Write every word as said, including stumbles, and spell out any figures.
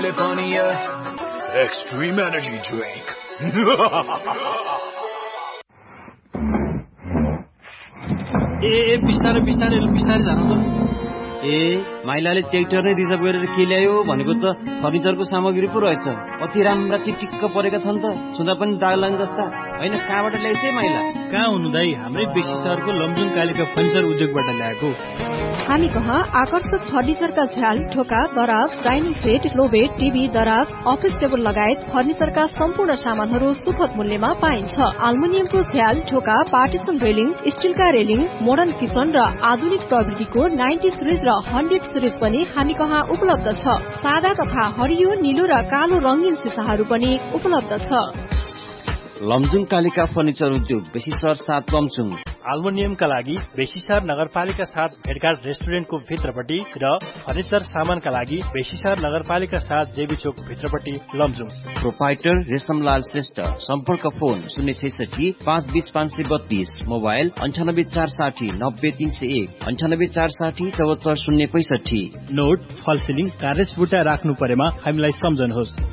Extreme energy drink. ए ए बिस्तारै बिस्तारै बिस्तारै जानु त। ए माइलाले ट्र्याक्टर नै रिजर्भ गरेर के ल्यायो भनेको त फर्निचरको सामग्री पो रहेछ। कति राम्रा टिकटिक्क परेका छन् त, छुँदा पनि दाग लाग्ने जस्ता। होइन, कहाँबाट ल्याइछे माइला? कहाँ हुनु दाइ, हाम्रै बेसी सहरको लमजुङ कालिका फर्निचर उद्योगबाट ल्याएको। हामी कहाँ आकर्षक फर्निचरका झ्याल, ढोका, दराज, डाइनिङ सेट, लोबेड, टिभी, दराज, अफिस टेबल लगायत फर्निचरका सम्पूर्ण सामानहरू सुपथ मूल्यमा पाइन्छ। आल्मुनियमको झ्याल, ढोका, partition railing, स्टिलका railing, modern kitchen र आधुनिक प्रविधिको नाइन्टी सिरिज र हन्ड्रेड सिरिज पनि हामी कहाँ उपलब्ध छ। सादा तथा हरियो, निलो र कालो रंगीन सिसाहरू पनि उपलब्ध छ। लमजुङ कालिका फर्निचर उद्योग, बेसी सहर सात लमजुङ। आल्मुनियमका लागि बेसीसर नगरपालिका साथ भेटघाट रेस्टुरेन्टको भित्रपट्टि र फर्निचर सामानका लागि बेसीसर नगरपालिका साथ जेबी चोक भित्रपट्टि लमजुङ। प्रोपाइटर रेशमलाल श्रेष्ठ। सम्पर्क फोन शून्य छैसठी पाँच बीस पाँच सय बत्तीस, मोबाइल अन्ठानब्बे चार साठी नब्बे तीन सय एक, अन्ठानब्बे चार साठी चौहत्तर शून्य पैसठी। नोट, फल सिलिङ, कार्यस बुटा राख्नु परेमा हामीलाई सम्झनुहोस्।